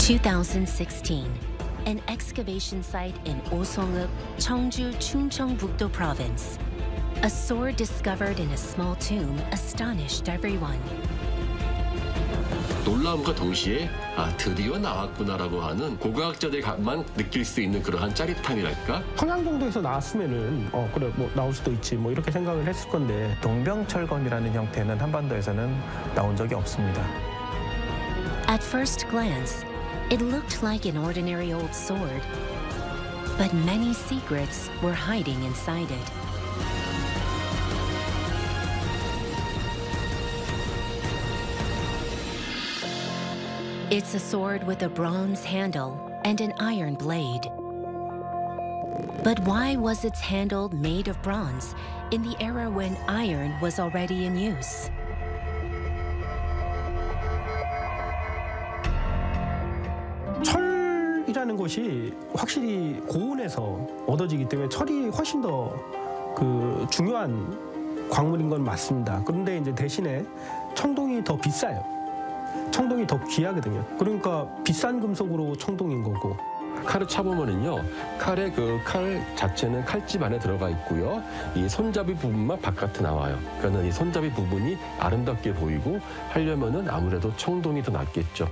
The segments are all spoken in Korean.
2016, an excavation site in Osongup, Cheongju, Chungcheongbuk-do province. A sword discovered in a small tomb astonished everyone. 놀라움과 동시에 드디어 나왔구나라고 하는 고고학자들만 느낄 수 있는 그러한 짜릿함이랄까? 평양 정도에서 나왔으면은 그래 뭐 나올 수도 있지 뭐 이렇게 생각을 했을 건데 동병철검이라는 형태는 한반도에서는 나온 적이 없습니다. At first glance, it looked like an ordinary old sword, but many secrets were hiding inside it. It's a sword with a bronze handle and an iron blade. But why was its handle made of bronze in the era when iron was already in use? 철이라는 것이 확실히 고온에서 얻어지기 때문에 철이 훨씬 더 중요한 광물인 건 맞습니다. 그런데 이제 대신에 청동이 더 비싸요. 청동이 더 귀하거든요. 그러니까 비싼 금속으로 청동인 거고. 칼을 차보면은요, 칼의 칼 자체는 칼집 안에 들어가 있고요. 이 손잡이 부분만 바깥에 나와요. 그러니까 이 손잡이 부분이 아름답게 보이고 하려면은 아무래도 청동이 더 낫겠죠.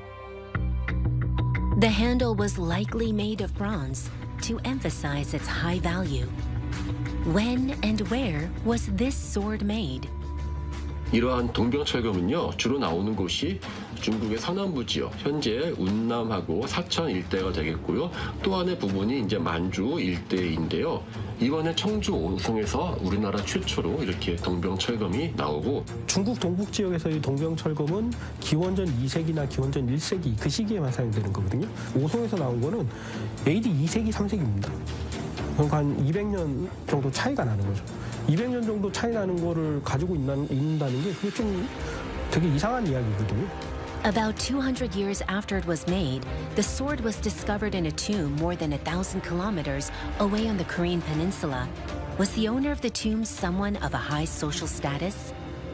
The handle was likely made of bronze to emphasize its high value. When and where was this sword made? 이러한 동병철검은요, 주로 나오는 곳이 중국의 서남부 지역, 현재 운남하고 사천 일대가 되겠고요. 또 하나의 부분이 이제 만주 일대인데요. 이번에 청주 오송에서 우리나라 최초로 이렇게 동병철검이 나오고, 중국 동북 지역에서의 동병철검은 기원전 2세기나 기원전 1세기 그 시기에만 사용되는 거거든요. 오송에서 나온 거는 AD 2세기, 3세기입니다. 그러니까 한 200년 정도 차이가 나는 거죠. 200년 정도 차이 나는 거를 가지고 있는다는 게 그게 좀 되게 이상한 이야기거든요. About 200 years after it was made, the sword was discovered in a tomb more than 1,000 kilometers away on the Korean peninsula. Was the owner of the tomb someone of a high social status?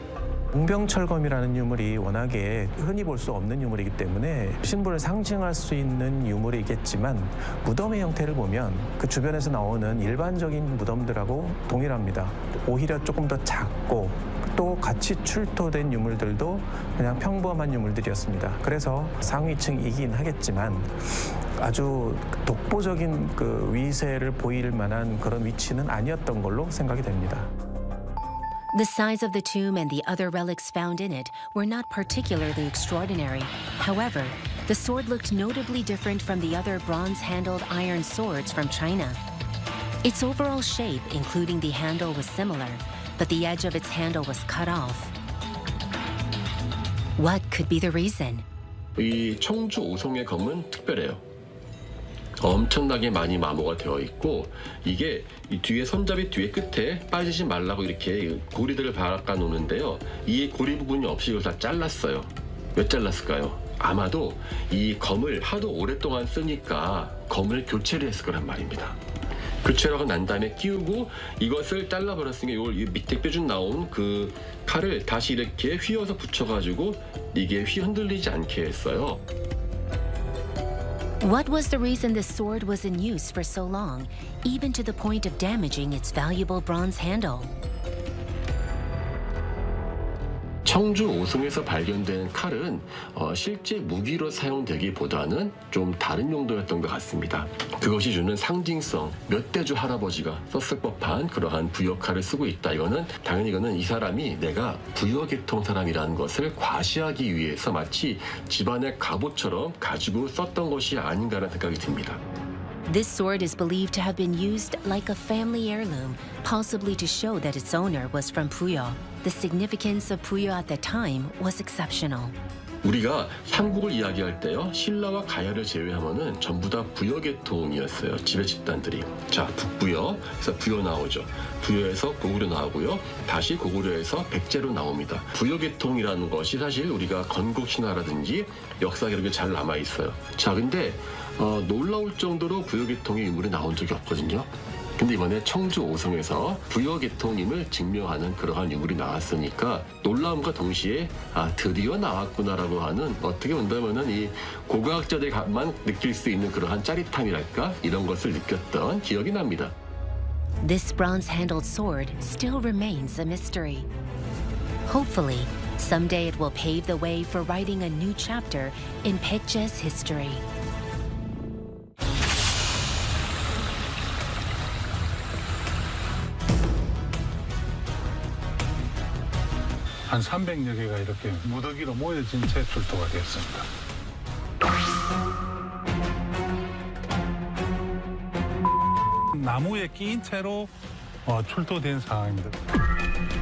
동병철검이라는 유물이 워낙에 흔히 볼 수 없는 유물이기 때문에 신분을 상징할 수 있는 유물이겠지만 무덤의 형태를 보면 그 주변에서 나오는 일반적인 무덤들하고 동일합니다. 오히려 조금 더 작고 또 같이 출토된 유물들도 그냥 평범한 유물들이었습니다. 그래서 상위층이긴 하겠지만 아주 독보적인 위세를 보일 만한 그런 위치는 아니었던 걸로 생각이 됩니다. The size of the tomb and the other relics found in it were not particularly extraordinary. However, the sword looked notably different from the other bronze-handled iron swords from China. Its overall shape, including the handle, was similar, but the edge of its handle was cut off. What could be the reason? 이 청주 오송의 검은 특별해요. 엄청나게 많이 마모가 되어 있고, 이게 이 뒤에 손잡이 뒤에 끝에 빠지지 말라고 이렇게 고리들을 박아 놓는데요. 이 고리 부분이 없이 이걸 다 잘랐어요. 왜 잘랐을까요? 아마도 이 검을 하도 오랫동안 쓰니까 검을 교체를 했을 거란 말입니다. 교체를 하고 난 다음에 끼우고 이것을 잘라버렸으니까 이 밑에 뼈줄 나온 그 칼을 다시 이렇게 휘어서 붙여가지고 이게 흔들리지 않게 했어요. What was the reason the sword was in use for so long, even to the point of damaging its valuable bronze handle? 청주 오송에서 발견된 칼은 실제 무기로 사용되기보다는 좀 다른 용도였던 것 같습니다. 그것이 주는 상징성, 몇 대주 할아버지가 썼을 법한 그러한 부여칼을 쓰고 있다. 당연히 이거는 이 사람이 내가 부여계통 사람이라는 것을 과시하기 위해서 마치 집안의 갑옷처럼 가지고 썼던 것이 아닌가라는 생각이 듭니다. This sword is believed to have been used like a family heirloom, possibly to show that its owner was from Puyo. The significance of Puyo at the time was exceptional. 우리가 삼국을 이야기할 때요, 신라와 가야를 제외하면은 전부 다 부여계통이었어요. 지배 집단들이. 자, 북부여, 그래서 부여 나오죠. 부여에서 고구려 나오고요. 다시 고구려에서 백제로 나옵니다. 부여계통이라는 것이 사실 우리가 건국 신화라든지 역사 기록에 잘 남아 있어요. 자, 근데 놀라울 정도로 부여계통의 유물이 나온 적이 없거든요. 근데 이번에 청주 오송에서 부여계통임을 증명하는 그러한 유물이 나왔으니까 놀라움과 동시에 드디어 나왔구나라고 하는 어떻게 본다면은 이 고고학자들만 느낄 수 있는 그러한 짜릿함이랄까 이런 것을 느꼈던 기억이 납니다. This bronze-handled sword still remains a mystery. Hopefully, someday it will pave the way for writing a new chapter in Baekje's history. 한 300여 개가 이렇게 무더기로 모여진 채 출토가 되었습니다. 나무에 끼인 채로 출토된 상황입니다.